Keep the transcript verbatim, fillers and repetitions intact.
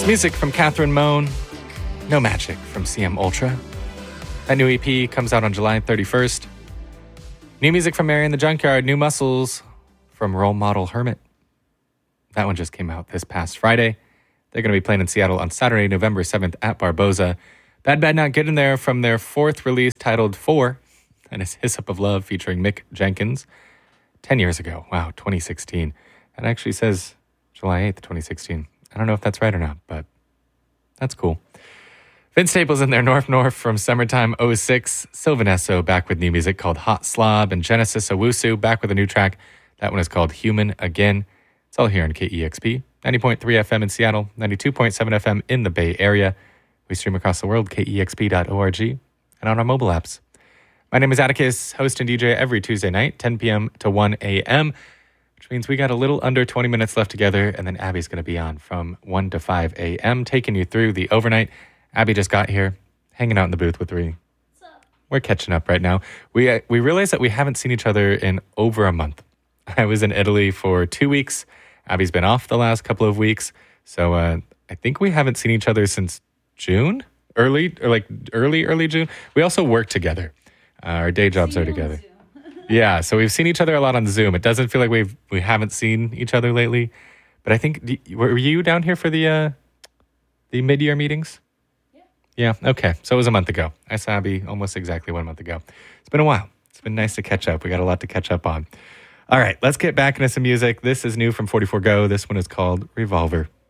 Music from Catherine Moan. No Magic from C M Ultra. That new E P comes out on July thirty-first. New music from Mary and the Junkyard. New Muscles from Role Model Hermit. That one just came out this past Friday. They're going to be playing in Seattle on Saturday, November seventh at Barboza. Bad Bad Not Good in there from their fourth release titled Four. And it's Hyssop of Love featuring Mick Jenkins. Ten years ago. Wow, twenty sixteen. That actually says July eighth, twenty sixteen. I don't know if that's right or not, but that's cool. Vince Staples in there, North North from Summertime oh six. Sylvan Esso back with new music called Hot Slob. And Genesis Owusu back with a new track. That one is called Human Again. It's all here on K E X P. ninety point three F M in Seattle, ninety-two point seven F M in the Bay Area. We stream across the world, K E X P dot org, and on our mobile apps. My name is Atticus, host and D J every Tuesday night, ten p.m. to one a.m., which means we got a little under twenty minutes left together, and then Abby's going to be on from one to five a.m., taking you through the overnight. Abby just got here, hanging out in the booth with Ree. What's up? We're catching up right now. We uh, we realized that we haven't seen each other in over a month. I was in Italy for two weeks. Abby's been off the last couple of weeks, so uh, I think we haven't seen each other since June, early or like early early June. We also work together. Uh, our day jobs are together. Yeah, so we've seen each other a lot on Zoom. It doesn't feel like we've we haven't seen each other lately, but I think were you down here for the uh, the mid-year meetings? Yeah. Yeah. Okay. So it was a month ago. I saw Abby almost exactly one month ago. It's been a while. It's been nice to catch up. We got a lot to catch up on. All right, let's get back into some music. This is new from forty-four Go. This one is called Revolver.